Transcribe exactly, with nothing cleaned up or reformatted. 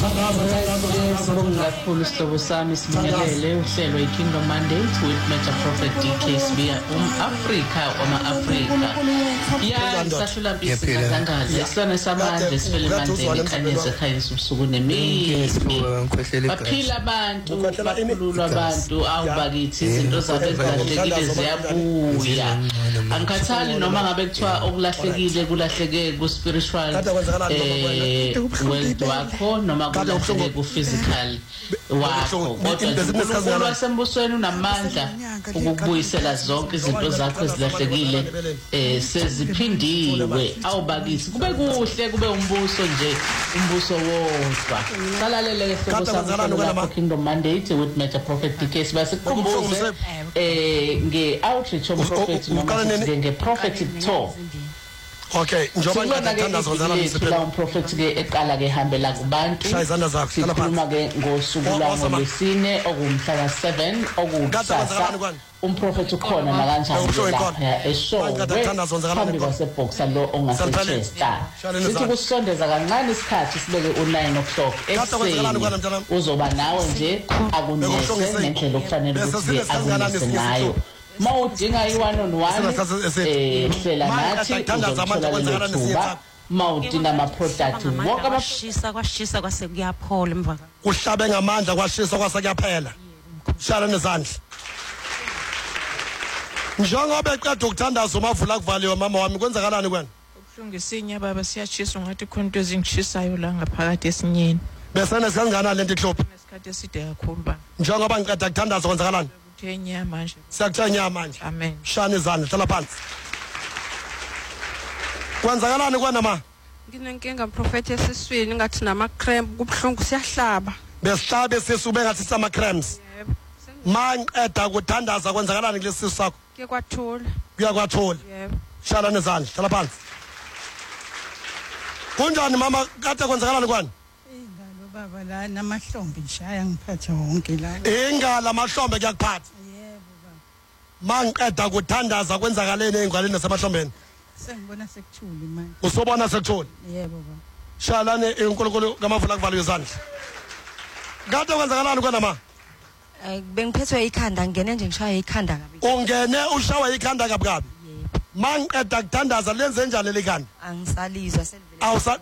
Kakhulu sihlobo sami sibingelele uhlelo iKingdom Mandate with Major Prophet D K Sibiya um-Afrika wama-Afrika. Ya sahlula bisi ngazangaze isona samandla sifele mandeni ikhanyeze ekhanyisa ubusuku nemini. Baphila abantu, bakhululwa abantu, awubakithi izinto zabo ezilahlekile ziyabuya. Angikhathali noma ngabe kuthiwa okulahlekile kulahleke ku-spiritual eh world wakho noma kulahleke ku-physical wakho. Kodwa lwasembusweni unamandla ukubuyisela zonke izinto zakho ezilahlekile eh seziphindiwe. Awubakithi kube kuhle kube umbuso nje umbuso wodwa. Salalele ke sibusana Kingdom Mandate with Major Prophet D K Sibasikhumbule eh nge-outreach of prophet noma nge-prophetic tour. Okay, njoba ngiyathandaza ngozana msephela umprofeti ke eqala ke hambela kubantu. Sikhuluma ke ngosuku lwesine okumhla ka seven okukusasa. Umprofeti ukhona na kanjani lapha eShowe phambi kwaseBoxer lo ongaseChester. Sithi kusondeza kancane isikhathi sibeke u nine o'clock ekseni uzoba nawe nje akunese nendlela okufanele ukuthi akunese ngayo. Mawudinga i-one on one eh hlela nathi uzothola lethuba. Mawudinga ama-product wonke abashisa kwashisa kwase kuyaphola emva kuhlabe ngamandla kwashisa kwase kuyaphela. Shala nezandla njengoba eqeda ukuthandaza umavula kuvaliwe mama wami kwenzakalani kwena? Ubuhlungu isinya baba siyachisa ngathi khona into ezingishisayo la ngaphakathi esinyeni. Bese nesingana lento ihluphi. Nesikhathi eside kakhulu ba. Njengoba ngiqeda ukuthandaza kwenzakalani? Kuthenya manje. Siyakuthenya manje. Amen. Shana izandla hlala phansi. Kwenzakalani kwena ma? Nginenkinga prophet esiswini ngathi nama cramp kubhlungu siyahlaba. Besihlabe sesube ngathi sama cramps. Yebo. Manqeda ukuthandaza kwenzakalani kulesi sakho? Ke kwathula. Kuya kwathula. Yebo. Shala nezandla hlala phansi. Kunjani mama kade kwenzakalani kwani? Ingalo baba la namahlombe ngishaya ngiphatha wonke la. Ingala amahlombe kuyakuphatha. Yebo baba. Manqeda ukuthandaza kwenzakaleni engwaleni nasemahlombeni. Sengibona sekuthuli manje. Usobona sekuthuli? Yebo baba. Shalane enkulunkulu kamavula kuvaliwe izandla. Kade kwenzakalani kwena ma? Eh bengiphethwe ikhanda ngene nje ngishaya ikhanda kabi. Ungene ushawa ikhanda kabi kabi. Yebo. Manqeda ukuthandaza lenze njani lekhanda? Angisalizwa selivele. Awusa